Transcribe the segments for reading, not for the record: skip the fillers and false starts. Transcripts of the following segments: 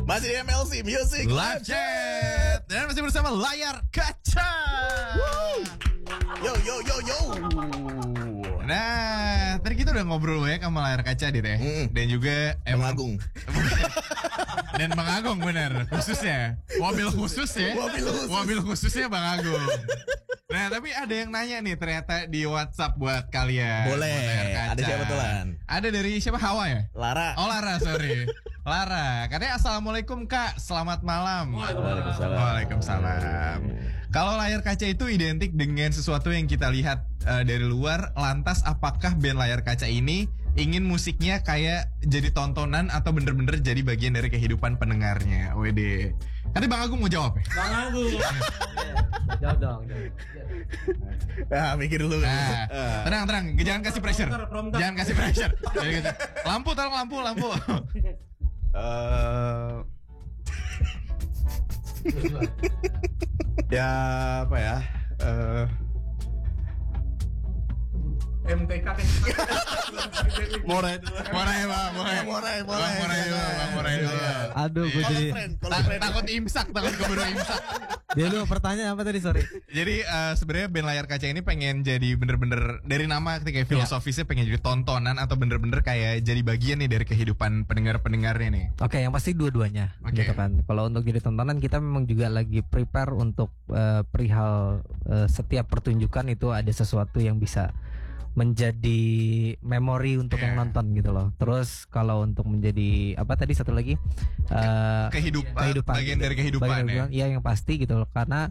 Masih di MLC Music Live Chat. Dan masih bersama Layar Kaca. Yo. Nah, tadi kita udah ngobrol ya sama Layar Kaca Dit ya. Dan juga Bang Agung. Dan Bang Agung bener, khususnya mobil khusus ya. Mobil khususnya Bang Agung. Nah, tapi ada yang nanya nih ternyata di WhatsApp buat kalian. Boleh. Layar Kaca. Ada siapa tulan? Ada dari siapa? Hawa ya? Lara. Oh Lara, sorry. Lara, katanya assalamualaikum Kak, selamat malam. Waalaikumsalam. Kalau layar kaca itu identik dengan sesuatu yang kita lihat dari luar, lantas apakah band Layar Kaca ini ingin musiknya kayak jadi tontonan atau bener-bener jadi bagian dari kehidupan pendengarnya? Wede. Tadi Bang Agung mau jawab ya? Bang Agung. Jawab dong. Ah, mikir dulu. Nah, tenang, jangan kasih pressure. Jangan kasih pressure. Jadi gitu. Lampu, tolong lampu. Ya apa ya? MTK kan. Morai dulu. Morai dulu. Aduh, gue Kalau jadi friend. Takut imsak, takut keburu imsak. dia lu pertanyaan apa tadi, sorry. Jadi sebenarnya band Layar Kaca ini pengen jadi bener-bener dari nama kayak filosofisnya pengen jadi tontonan atau bener-bener kayak jadi bagian nih dari kehidupan pendengar-pendengarnya nih. Oke, yang pasti dua-duanya, Oke. gitu kan. Kalau untuk jadi tontonan kita memang juga lagi prepare untuk perihal setiap pertunjukan itu ada sesuatu yang bisa menjadi memori untuk yang nonton gitu loh. Terus kalau untuk menjadi apa tadi satu lagi Kehidupan, bagian dari kehidupan ya. Iya, yang pasti gitu loh, karena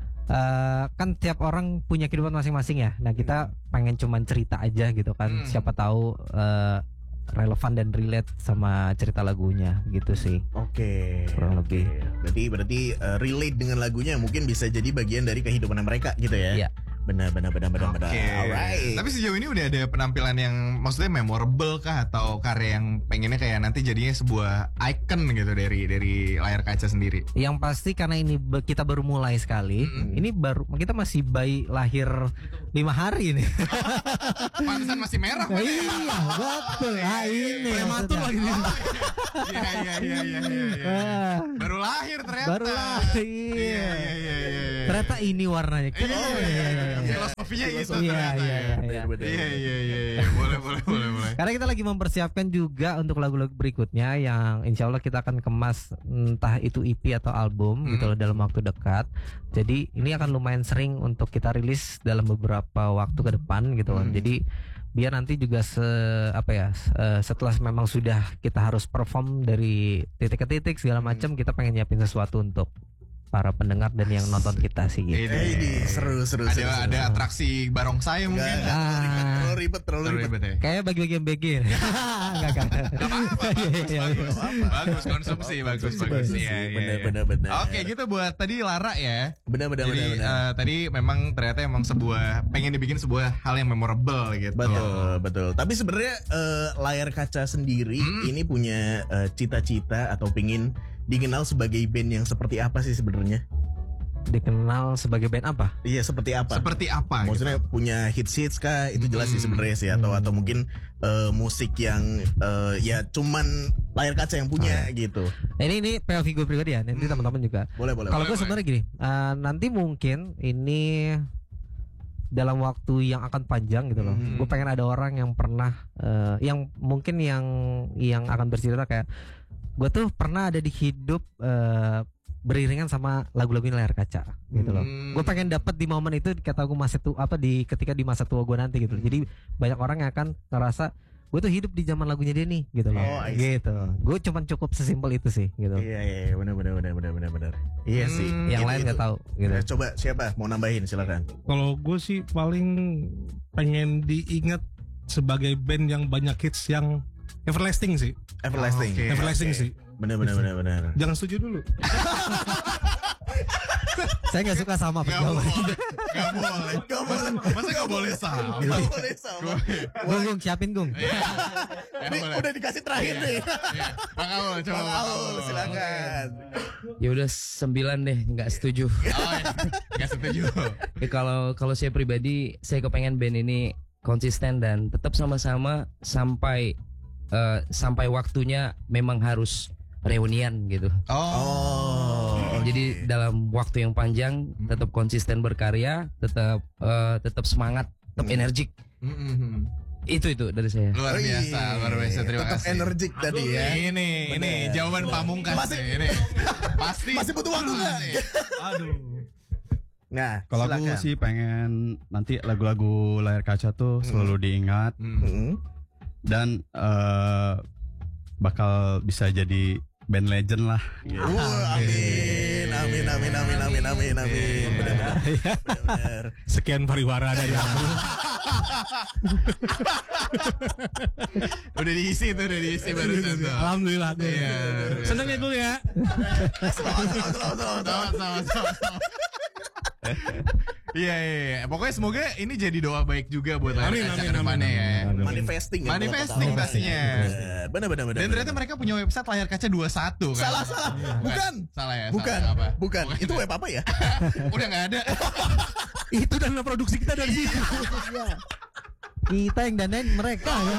kan tiap orang punya kehidupan masing-masing ya. Nah, kita pengen cuman cerita aja gitu kan. Siapa tahu relevan dan relate sama cerita lagunya gitu sih. Oke. Kurang lebih. Berarti relate dengan lagunya mungkin bisa jadi bagian dari kehidupan mereka gitu ya. Iya. Benar. Oke. Alright. Tapi sejauh ini udah ada penampilan yang maksudnya memorable kah atau karya yang pengennya kayak nanti jadinya sebuah icon gitu dari Layar Kaca sendiri? Yang pasti karena ini kita baru mulai sekali. Ini baru kita masih bayi lahir 5 hari nih. Pantesan masih merah kan? Iya, betul. Nah, ini Prematur maksudnya. lagi nih. Iya. Baru lahir ternyata. Baru lahir. Iya. Ternyata ini warnanya. Filosofinya itu Iya. ternyata. Iya. Boleh. Karena kita lagi mempersiapkan juga untuk lagu-lagu berikutnya yang insya Allah kita akan kemas entah itu EP atau album gitu loh dalam waktu dekat. Jadi ini akan lumayan sering untuk kita rilis dalam beberapa waktu ke depan gitu loh. Jadi biar nanti juga setelah memang sudah kita harus perform dari titik ke titik segala macam, kita pengen nyiapin sesuatu untuk para pendengar dan yang nonton kita sih gitu. Ini seru. Ada atraksi barongsai mungkin. Terlalu ribet. Ya. Kayak bagi-bagi MBG. Enggak. Bagus konsumsi, bagus. Iya. Bener. Oke, gitu buat tadi Lara ya. Bener. Jadi tadi memang ternyata pengen dibikin sebuah hal yang memorable gitu. Betul. Tapi sebenarnya Layar Kaca sendiri ini punya cita-cita atau pingin dikenal sebagai band yang seperti apa sih sebenarnya? Dikenal sebagai band apa? Iya, seperti apa? Maksudnya punya hits kah? Itu jelas sih sebenarnya sih, atau mungkin musik yang ya cuman Layar Kaca yang punya gitu. Ini POV gue pribadi ya. Nanti teman-teman juga. Boleh. Kalau gue sebenarnya gini, nanti mungkin ini dalam waktu yang akan panjang gitu loh. Gue pengen ada orang yang pernah yang mungkin yang akan bercerita kayak gue tuh pernah ada di hidup beriringan sama lagu-lagu Layar Kaca gitu loh. Gue pengen dapat di momen itu kata gue ketika di masa tua gue nanti gitu. Jadi banyak orang yang akan ngerasa gue tuh hidup di zaman lagunya dia nih gitu loh. Gitu. Gue cuman cukup sesimpel itu sih gitu. Iya, benar. Iya sih. Yang lain nggak tahu gitu. Coba siapa mau nambahin, silakan. Kalau gue sih paling pengen diingat sebagai band yang banyak hits yang everlasting sih. Everlasting sih. Benar. Jangan setuju dulu. Saya nggak suka sama Gak boleh. Masa gak boleh sama? Gung, siapin Gung. Ini udah dikasih terakhir nih. Bang Aul, coba Bang Aul. Silakan. Ya udah 9 deh, nggak setuju. Nggak setuju. Kalau saya pribadi, saya kepengen band ini konsisten dan tetap sama-sama sampai waktunya memang harus reunian gitu. Jadi dalam waktu yang panjang tetap konsisten berkarya, tetap semangat, tetap energik. Itu dari saya. Luar biasa, terima tetap kasih. energik tadi ya. Ini jawaban pamungkas ini. Pasti masih butuh waktu nggak? Aduh. Nah, kalau aku sih pengen nanti lagu-lagu layar kaca tuh selalu diingat dan bakal bisa jadi band legend lah. Gitu. Amin. Benar. Sekian pariwara dari aku. udah diisi barusan tuh. Alhamdulillah. Seneng ya gue ya. Selamat. Iya. Pokoknya semoga ini jadi doa baik juga buat layar kaca ke depannya ya. Manifesting pastinya. Benar. Dan ternyata mereka punya website layar kaca 21 kan. Salah. Bukan. Salah ya. Bukan. Itu web apa ya? Udah nggak ada. Itu dana produksi kita dari situ. Kita yang danain mereka ya.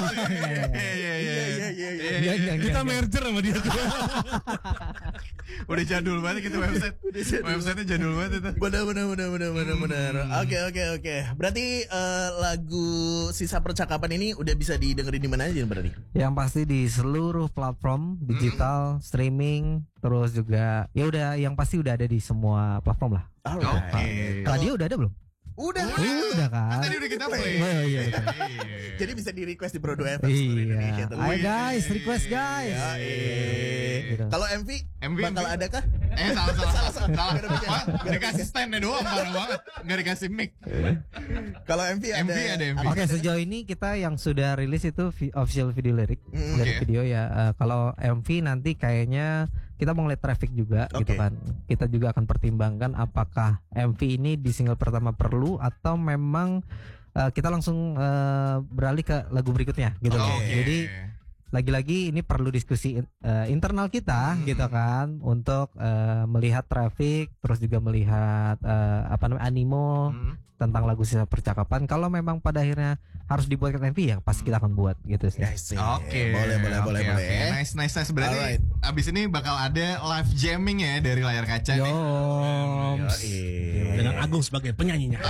Iya. Kita merger sama dia tuh. Udah jadul banget gitu website. Websitenya jadul banget itu. Benar. Oke. Berarti lagu Sisa Percakapan ini udah bisa didengerin di mana aja berarti? Yang pasti di seluruh platform digital, streaming, terus juga ya udah yang pasti udah ada di semua platform lah. Oke. Radio udah ada belum? Udah kan. Tadi udah kita play. Oh, iya. Jadi bisa di request di Pro 2 FM Iya. Ayo guys, request guys. Gitu. Kalau MV bakal ada kah? Salah. Dikasih stand doang parah banget. Gak dikasih mic. Kalau MV ada. Oke, sejauh ini kita yang sudah rilis itu official video lirik dari video ya. Kalau MV nanti kayaknya kita mau ngeliat traffic juga gitu kan. Kita juga akan pertimbangkan apakah MV ini di single pertama perlu atau memang kita langsung beralih ke lagu berikutnya gitu loh. Jadi lagi-lagi ini perlu diskusi internal kita gitu kan untuk melihat traffic, terus juga melihat animo tentang lagu Sisa Percakapan. Kalau memang pada akhirnya harus dibuatkan MV ya pasti kita akan buat gitu sih. Oke. Boleh. Nice. Berarti abis ini bakal ada live jamming ya dari layar kaca nih. Dengan Agung sebagai penyanyinya.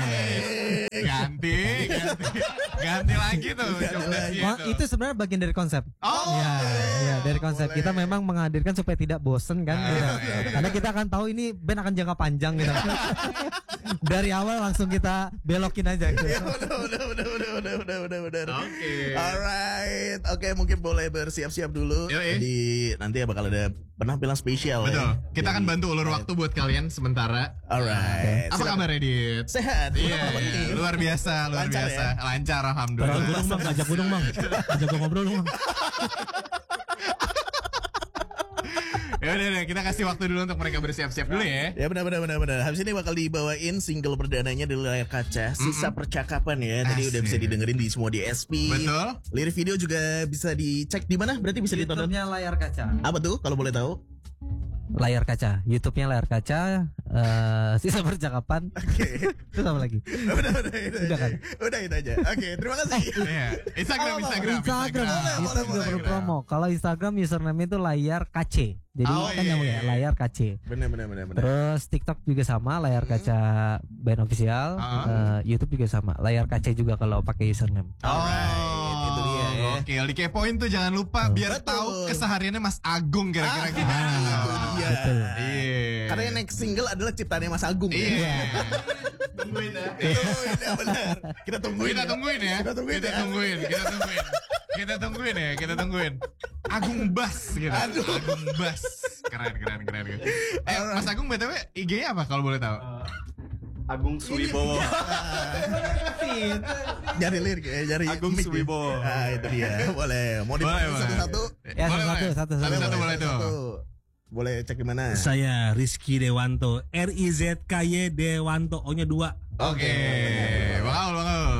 Ganti lagi tuh. Itu sebenarnya bagian dari konsep. Ya, dari konsep kita memang menghadirkan supaya tidak bosen kan. Karena kita akan tahu ini band akan jangka panjang gitu. Dari awal langsung kita belokin aja gitu. Benar. Alright. Oke, mungkin boleh bersiap-siap dulu. Jadi nanti bakal ada penampilan spesial. Betul. Kita akan bantu ulur waktu buat kalian sementara. Alright. Apa kabar Edit? Sehat. Iya. Luar biasa. Lancar alhamdulillah. Ajak gunung bang. Ajak gua ngobrol dong bang. Ya udah, kita kasih waktu dulu untuk mereka bersiap-siap dulu ya. Ya benar. Habis ini bakal dibawain single perdananya di layar kaca, Sisa Percakapan ya. Tadi udah bisa didengerin di semua DSP. Betul. Lirik video juga bisa dicek di mana? Berarti bisa ditonton. YouTube-nya Layar Kaca. Apa tuh kalau boleh tahu? Layar Kaca, YouTube-nya Layar Kaca, Sisa Percakapan. Oke. Itu apa lagi? Udah kan? Udah itu aja. Oke, terima kasih. Instagram. Itu juga perlu promo. Kalau Instagram username itu Layar KC. Jadi kan nyambung ya, Layar KC. Benar. Terus TikTok juga sama, Layar Kaca Band Official. YouTube juga sama, Layar KC juga kalau pakai username. Itu dia ya. Oke, dikepoin tuh jangan lupa biar tahu kesehariannya Mas Agung kira-kira gimana. Iya. Karena yang next single adalah ciptaannya Mas Agung. Iya. Tungguin ya. Benar. Kita tungguin ya. Kita tungguin. Agung Bass gitu. Agung Bass. Keren. Mas Agung BTW IG-nya apa kalau boleh tahu? Agung Suwibowo. Cari lirik ya, cari Agung mic Suwibowo. Ah, itu dia. Boleh. Mau dipanggil satu-satu? Ya, satu. Boleh tuh. Boleh cek di mana? Saya Rizky Dewanto, RIZKY Dewanto, O-nya 2. Oke. Bang.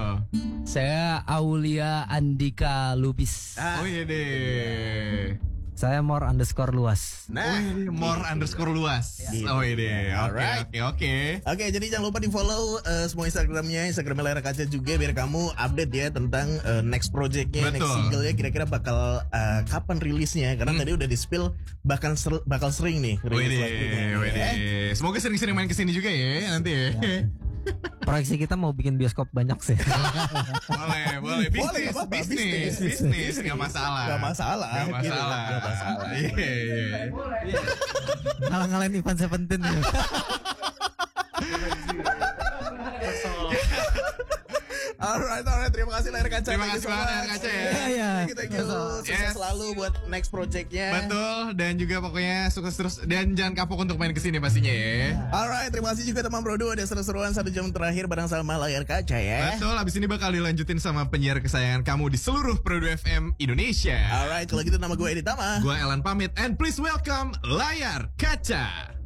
Saya Aulia Andika Lubis. Oh iya deh. Saya more_luas. Nah, more_luas. Gitu. Oh ini. Alright. Oke. Oke, jadi jangan lupa di follow semua Instagramnya Layar Kaca juga biar kamu update ya tentang next projectnya, next single-nya kira-kira bakal kapan rilisnya. Karena tadi udah di-spill bakal sering nih rilis lagunya. Semoga sering-sering main kesini juga ya nanti ya. Proyeksi kita mau bikin bioskop banyak sih. boleh. Bisnis, nggak masalah. Iya. Ngalah-ngalahin Ivan Seventeen. Alright, terima kasih Layar Kaca. Terima kasih banget Layar Kaca ya. Iya. Thank you. Sukses selalu buat next projectnya. Betul, dan juga pokoknya sukses terus dan jangan kapok untuk main kesini pastinya ya. Alright, terima kasih juga teman Bro 2 ada seru-seruan 1 jam terakhir bareng sama Layar Kaca ya. Betul, abis ini bakal dilanjutin sama penyiar kesayangan kamu di seluruh Pro 2 FM Indonesia. Alright, kalau gitu nama gue Edi Tama. Gue Elan pamit and please welcome Layar Kaca.